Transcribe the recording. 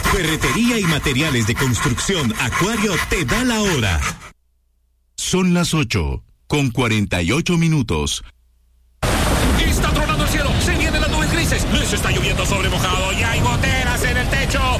Ferretería y materiales de construcción Acuario te da la hora. Son las 8:48. Está tronando el cielo, se vienen las nubes grises, les está lloviendo sobre mojado y hay goteras en el techo.